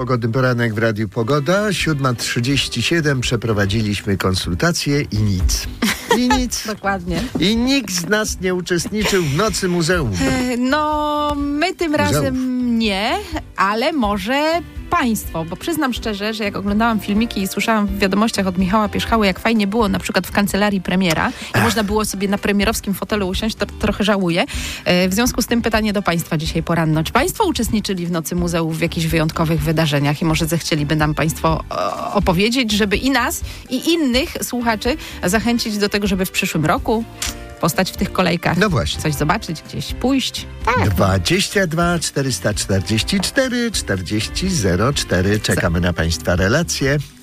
Pogodny poranek w Radiu Pogoda. 7:37. Przeprowadziliśmy konsultacje i nic. I nic. Dokładnie. I nikt z nas nie uczestniczył w Nocy Muzeum. No, my tym razem nie, ale może państwo, bo przyznam szczerze, że jak oglądałam filmiki i słyszałam w wiadomościach od Michała Pierzchały, jak fajnie było na przykład w kancelarii premiera i można było sobie na premierowskim fotelu usiąść, to trochę żałuję. W związku z tym pytanie do państwa dzisiaj poranno. Czy państwo uczestniczyli w Nocy Muzeów w jakichś wyjątkowych wydarzeniach i może zechcieliby nam państwo opowiedzieć, żeby i nas, i innych słuchaczy zachęcić do tego, żeby w przyszłym roku postać w tych kolejkach. No właśnie. Coś zobaczyć, gdzieś pójść. Tak. 22 444 40 04. Czekamy na państwa relacje.